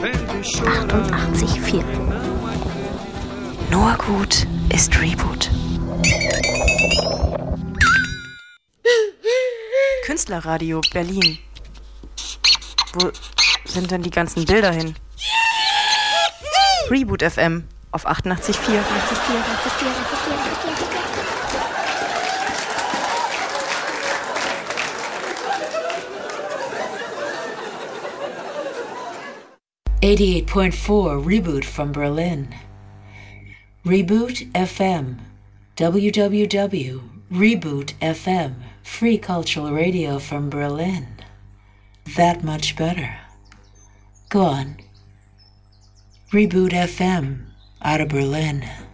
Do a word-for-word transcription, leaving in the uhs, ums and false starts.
achtundachtzig Komma vier. Nur gut ist Reboot. Künstlerradio Berlin. Wo sind denn die ganzen Bilder hin? Reboot F M auf achtundachtzig Komma vier. eighty-eight point four Reboot from Berlin. Reboot F M. w w w dot reboot f m. Free cultural radio from Berlin. That much better. Go on. Reboot F M out of Berlin.